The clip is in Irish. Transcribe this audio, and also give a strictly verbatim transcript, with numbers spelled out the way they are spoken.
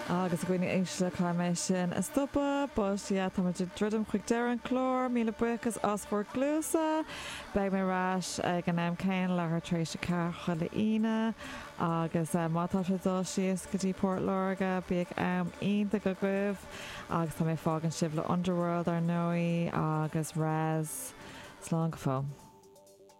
agus a gcuine éisle caiiméis sin is stoppa bus yeah, tá muidir ddridim chuig dear an chlór míle buchas osfor glúsa beag mé ráis ag an am céin lethar trééis se car chuile ine agus uh, mátá se dul sios gotí Port Lorga beag am ionta go guibh agus tá mé fágan sibh le Underworld ar nóí agus Raz slán go fó.